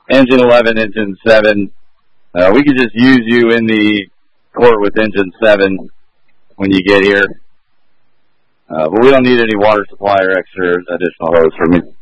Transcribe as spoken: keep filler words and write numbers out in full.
engine eleven, engine seven. Uh, we could just use you in the court with engine seven when you get here. Uh, but we don't need any water supply or extra additional hose from you.